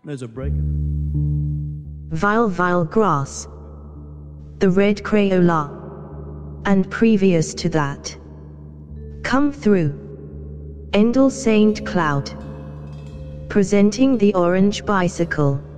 There's a break. Vile Vile Grass, The Red Crayola, and previous to that, Come Through, Endel Saint Cloud, presenting the Orange Bicycle.